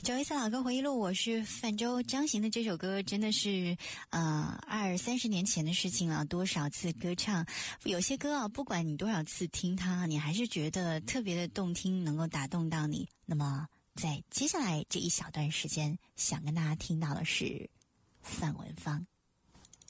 九一四老歌回忆录，我是范舟。张行的这首歌真的是20-30年前的事情了，多少次歌唱，有些歌啊，不管你多少次听它，你还是觉得特别的动听，能够打动到你。那么在接下来这一小段时间，想跟大家听到的是范文芳。